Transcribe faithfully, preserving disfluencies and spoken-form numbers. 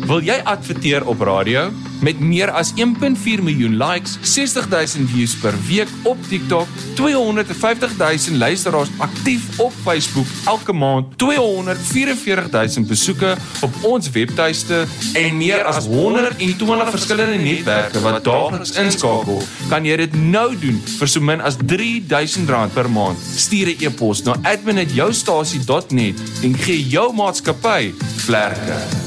Wil jy adverteer op radio? Met meer as een komma vier miljoen likes, sestig duisend views per week op TikTok, tweehonderdvyftig duisend luisteraars aktief op Facebook elke maand, tweehonderd vyf vier duisend besoeke op ons webtuiste en meer as honderd en twintig verskillende netwerke wat daagliks inskakel, kan jy dit nou doen vir so min as drie duisend rand per maand. Stuur 'n e-pos na admin at joustasie dot net en gee jou maatskappy vlerke.